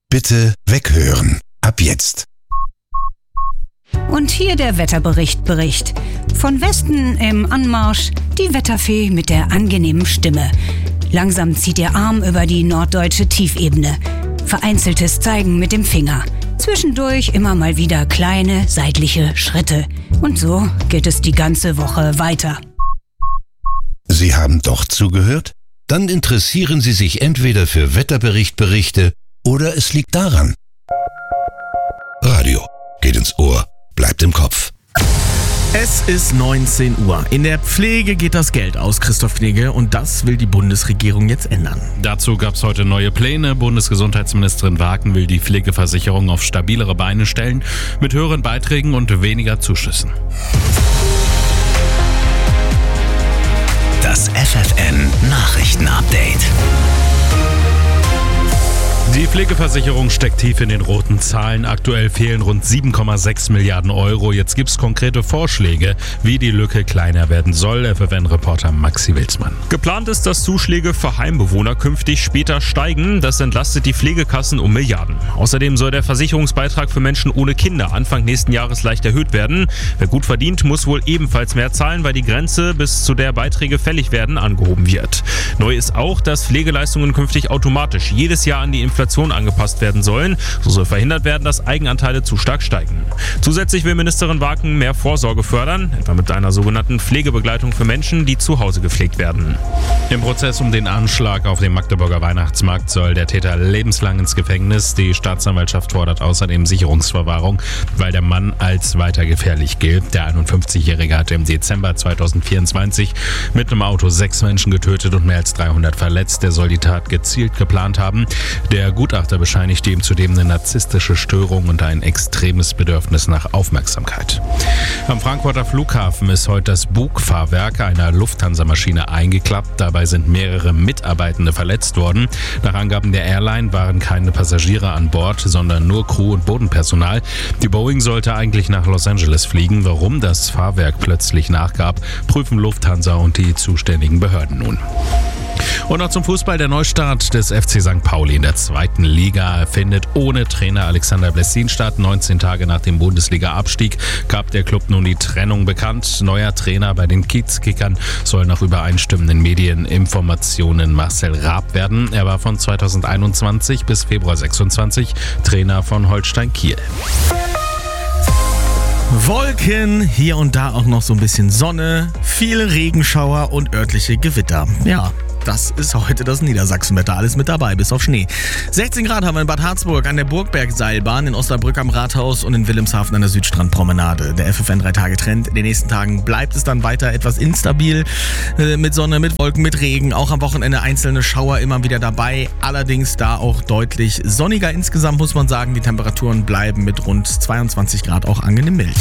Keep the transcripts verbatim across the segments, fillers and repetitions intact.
Bitte weghören. Ab jetzt. Und hier der Wetterbericht Bericht. Von Westen im Anmarsch die Wetterfee mit der angenehmen Stimme. Langsam zieht ihr Arm über die norddeutsche Tiefebene. Vereinzeltes Zeigen mit dem Finger. Zwischendurch immer mal wieder kleine seitliche Schritte. Und so geht es die ganze Woche weiter. Sie haben doch zugehört? Dann interessieren Sie sich entweder für Wetterbericht-Berichte oder es liegt daran. Radio geht ins Ohr, bleibt im Kopf. Es ist neunzehn Uhr. In der Pflege geht das Geld aus, Christoph Knigge, und das will die Bundesregierung jetzt ändern. Dazu gab es heute neue Pläne. Bundesgesundheitsministerin Wagen will die Pflegeversicherung auf stabilere Beine stellen, mit höheren Beiträgen und weniger Zuschüssen. Das F F N Nachrichten-Update. Die Pflegeversicherung steckt tief in den roten Zahlen. Aktuell fehlen rund sieben Komma sechs Milliarden Euro. Jetzt gibt es konkrete Vorschläge, wie die Lücke kleiner werden soll. F F N-Reporter Maxi Wilsmann. Geplant ist, dass Zuschläge für Heimbewohner künftig später steigen. Das entlastet die Pflegekassen um Milliarden. Außerdem soll der Versicherungsbeitrag für Menschen ohne Kinder Anfang nächsten Jahres leicht erhöht werden. Wer gut verdient, muss wohl ebenfalls mehr zahlen, weil die Grenze, bis zu der Beiträge fällig werden, angehoben wird. Neu ist auch, dass Pflegeleistungen künftig automatisch jedes Jahr an die Inflation angepasst werden sollen. So soll verhindert werden, dass Eigenanteile zu stark steigen. Zusätzlich will Ministerin Wagen mehr Vorsorge fördern, etwa mit einer sogenannten Pflegebegleitung für Menschen, die zu Hause gepflegt werden. Im Prozess um den Anschlag auf dem Magdeburger Weihnachtsmarkt soll der Täter lebenslang ins Gefängnis. Die Staatsanwaltschaft fordert außerdem Sicherungsverwahrung, weil der Mann als weiter gefährlich gilt. Der einundfünfzigjährige hatte im Dezember zweitausendvierundzwanzig mit einem Auto sechs Menschen getötet und mehr als dreihundert verletzt. Er soll die Tat gezielt geplant haben. Der Gutachter bescheinigte ihm zudem eine narzisstische Störung und ein extremes Bedürfnis nach Aufmerksamkeit. Am Frankfurter Flughafen ist heute das Bugfahrwerk einer Lufthansa-Maschine eingeklappt. Dabei sind mehrere Mitarbeitende verletzt worden. Nach Angaben der Airline waren keine Passagiere an Bord, sondern nur Crew und Bodenpersonal. Die Boeing sollte eigentlich nach Los Angeles fliegen. Warum das Fahrwerk plötzlich nachgab, prüfen Lufthansa und die zuständigen Behörden nun. Und noch zum Fußball. Der Neustart des F C Sankt Pauli in der zweiten Liga findet ohne Trainer Alexander Blessin statt. neunzehn Tage nach dem Bundesliga-Abstieg gab der Club nun die Trennung bekannt. Neuer Trainer bei den Kiezkickern soll nach übereinstimmenden Medieninformationen Marcel Raab werden. Er war von zweitausendeinundzwanzig bis Februar sechsundzwanzig Trainer von Holstein Kiel. Wolken, hier und da auch noch so ein bisschen Sonne, viele Regenschauer und örtliche Gewitter. Ja, das ist heute das Niedersachsenwetter. Alles mit dabei, bis auf Schnee. sechzehn Grad haben wir in Bad Harzburg an der Burgbergseilbahn, in Osnabrück am Rathaus und in Wilhelmshaven an der Südstrandpromenade. Der F F N drei Tage Trend. In den nächsten Tagen bleibt es dann weiter etwas instabil. Äh, mit Sonne, mit Wolken, mit Regen. Auch am Wochenende einzelne Schauer immer wieder dabei. Allerdings da auch deutlich sonniger. Insgesamt muss man sagen, die Temperaturen bleiben mit rund zweiundzwanzig Grad auch angenehm mild.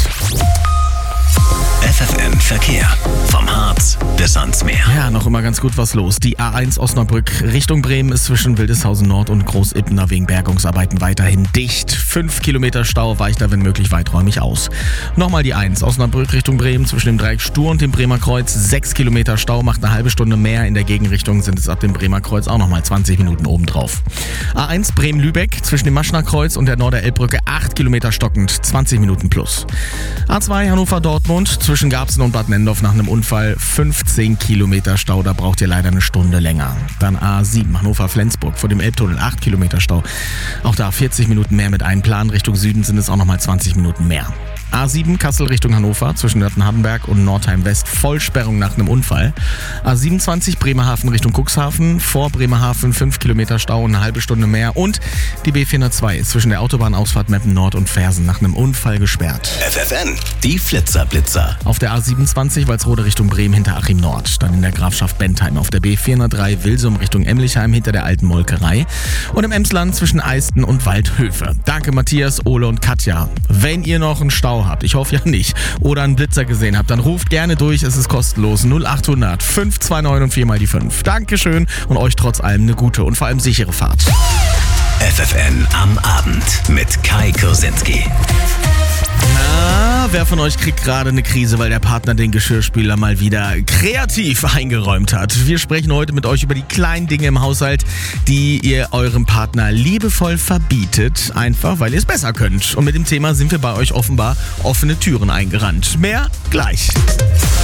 F F N Verkehr. Vom Harz bis ans Meer. Ja, noch immer ganz gut was los. Die A eins Osnabrück Richtung Bremen ist zwischen Wildeshausen Nord und Großippener wegen Bergungsarbeiten weiterhin dicht. Fünf Kilometer Stau weicht da wenn möglich weiträumig aus. Nochmal die eins Osnabrück Richtung Bremen zwischen dem Dreieck Stur und dem Bremer Kreuz. Sechs Kilometer Stau, macht eine halbe Stunde mehr. In der Gegenrichtung sind es ab dem Bremer Kreuz auch nochmal zwanzig Minuten obendrauf. A eins Bremen-Lübeck zwischen dem Maschner Kreuz und der Norder-Elbbrücke acht Kilometer stockend, zwanzig Minuten plus. A zwei Hannover-Dortmund zwischen Garbsen und Bad Nendorf nach einem Unfall fünfzehn Kilometer Stau, da braucht ihr leider eine Stunde länger. Dann A sieben Hannover-Flensburg vor dem Elbtunnel, acht Kilometer Stau. Auch da vierzig Minuten mehr mit Einplan. Richtung Süden sind es auch nochmal zwanzig Minuten mehr. A sieben Kassel Richtung Hannover zwischen Nörten-Hardenberg und Nordheim West, Vollsperrung nach einem Unfall. A siebenundzwanzig Bremerhaven Richtung Cuxhaven, vor Bremerhaven fünf Kilometer Stau und eine halbe Stunde mehr. Und die B vierhundertzwei ist zwischen der Autobahnausfahrt Meppen Nord und Fersen nach einem Unfall gesperrt. F F N, die Flitzer-Blitzer. Auf der A siebenundzwanzig Walsrode Richtung Bremen hinter Achim Nord. Dann in der Grafschaft Bentheim auf der B vierhundertdrei Wilsum Richtung Emlichheim hinter der alten Molkerei. Und im Emsland zwischen Eisten und Waldhöfe. Danke Matthias, Ole und Katja. Wenn ihr noch einen Stau habt, ich hoffe ja nicht, oder einen Blitzer gesehen habt, dann ruft gerne durch, es ist kostenlos. null achthundert fünf zwei neun und vier mal die fünf. Dankeschön und euch trotz allem eine gute und vor allem sichere Fahrt. F F N am Abend mit Kai Kursinski. Na, Ja, wer von euch kriegt gerade eine Krise, weil der Partner den Geschirrspüler mal wieder kreativ eingeräumt hat? Wir sprechen heute mit euch über die kleinen Dinge im Haushalt, die ihr eurem Partner liebevoll verbietet, einfach weil ihr es besser könnt. Und mit dem Thema sind wir bei euch offenbar offene Türen eingerannt. Mehr gleich.